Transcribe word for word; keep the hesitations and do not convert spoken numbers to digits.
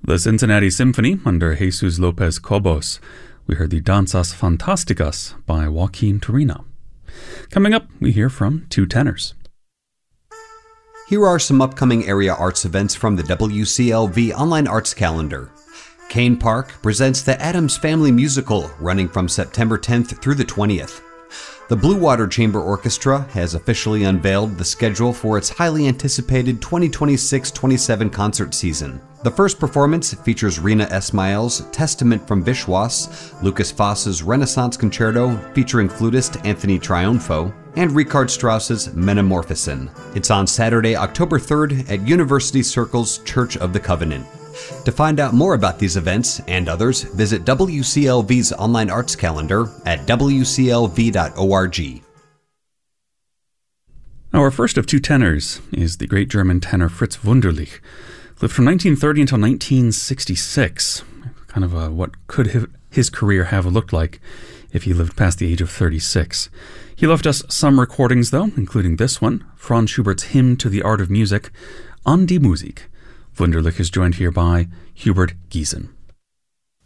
The Cincinnati Symphony under Jesus Lopez Cobos. We heard the Danzas Fantásticas by Joaquin Turina. Coming up, we hear from two tenors. Here are some upcoming area arts events from the W C L V Online Arts Calendar. Kane Park presents the Addams Family Musical, running from September tenth through the twentieth. The Blue Water Chamber Orchestra has officially unveiled the schedule for its highly anticipated twenty twenty-six twenty-seven concert season. The first performance features Rina Esmail's Testament from Vishwas, Lucas Foss's Renaissance Concerto featuring flutist Anthony Triunfo, and Richard Strauss's Metamorphosen. It's on Saturday, October third at University Circle's Church of the Covenant. To find out more about these events and others, visit W C L V's online arts calendar at w c l v dot org. Our first of two tenors is the great German tenor Fritz Wunderlich. Lived from nineteen thirty until nineteen sixty-six. Kind of a, what could his career have looked like if he lived past the age of thirty-six. He left us some recordings, though, including this one, Franz Schubert's Hymn to the Art of Music, An die Musik. Wunderlich is joined here by Hubert Giesen.